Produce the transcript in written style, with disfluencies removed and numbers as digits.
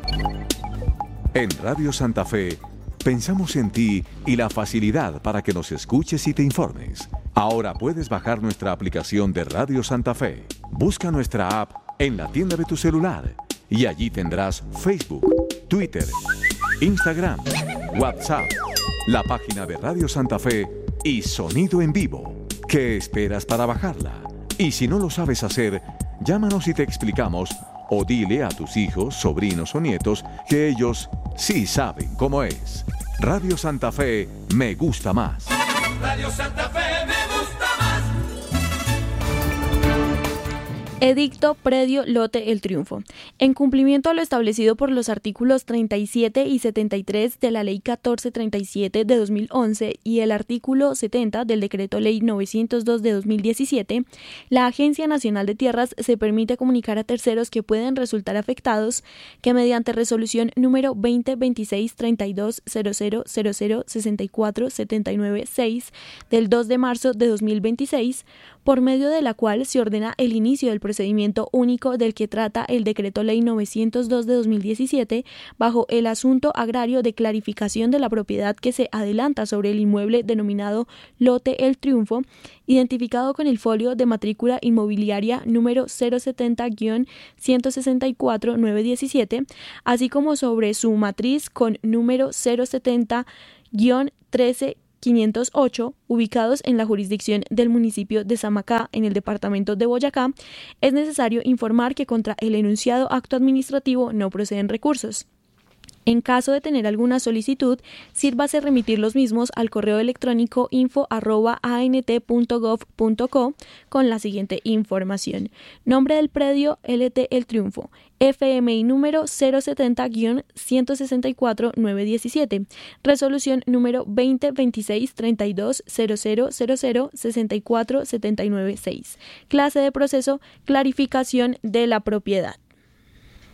En Radio Santa Fe, pensamos en ti y la facilidad para que nos escuches y te informes. Ahora puedes bajar nuestra aplicación de Radio Santa Fe. Busca nuestra app en la tienda de tu celular y allí tendrás Facebook, Twitter, Instagram, WhatsApp, la página de Radio Santa Fe y sonido en vivo. ¿Qué esperas para bajarla? Y si no lo sabes hacer, llámanos y te explicamos, o dile a tus hijos, sobrinos o nietos que ellos sí saben cómo es. Radio Santa Fe me gusta más. Radio Santa Fe me gusta más. Edicto Predio Lote El Triunfo. En cumplimiento a lo establecido por los artículos 37 y 73 de la Ley 1437 de 2011 y el artículo 70 del Decreto Ley 902 de 2017, la Agencia Nacional de Tierras se permite comunicar a terceros que pueden resultar afectados que mediante resolución número 2026-32-0000-64-79-6 del 2 de marzo de 2026, por medio de la cual se ordena el inicio del procedimiento único del que trata el Decreto Ley 902 de 2017 bajo el asunto agrario de clarificación de la propiedad que se adelanta sobre el inmueble denominado Lote El Triunfo, identificado con el folio de matrícula inmobiliaria número 070-164-917, así como sobre su matriz con número 070-13 508, ubicados en la jurisdicción del municipio de Samacá, en el departamento de Boyacá, es necesario informar que contra el enunciado acto administrativo no proceden recursos. En caso de tener alguna solicitud, sírvase remitir los mismos al correo electrónico info@ant.gov.co con la siguiente información: nombre del predio LT El Triunfo, FMI número 070-164-917, resolución número 2026-32-0000-64-79-6, clase de proceso, clarificación de la propiedad.